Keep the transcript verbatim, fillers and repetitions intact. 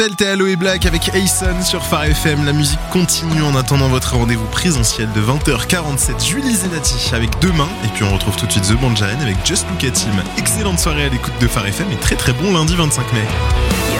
T'es Aloe Black avec Ayson sur Phare F M. La musique continue en attendant votre rendez-vous présentiel de vingt heures quarante-sept. Julie Zenati avec Demain. Et puis on retrouve tout de suite The Banjaren avec Just Look at Him. Excellente soirée à l'écoute de Phare F M et très très bon lundi vingt-cinq mai.